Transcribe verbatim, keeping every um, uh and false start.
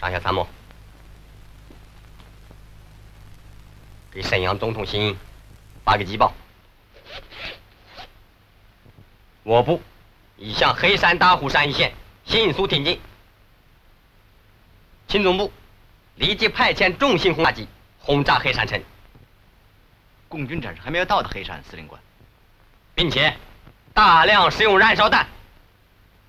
上下参谋，给沈阳总统新营发个急报：我部已向黑山大虎山一线迅速挺进。秦总部立即派遣重型轰炸机轰炸黑山城。 共军战士还没有到达黑山，司令官， 并且大量使用燃烧弹